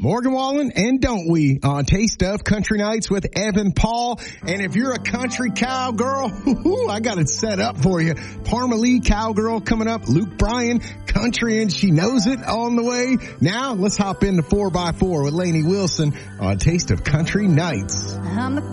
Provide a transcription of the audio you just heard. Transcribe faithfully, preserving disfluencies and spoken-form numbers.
Morgan Wallen and Don't We on Taste of Country Nights with Evan Paul. And if you're a country cowgirl, I got it set up for you. Parma Lee Cowgirl coming up. Luke Bryan, Country and She Knows It on the way. Now let's hop into four by four with Lainey Wilson on Taste of Country Nights. I'm the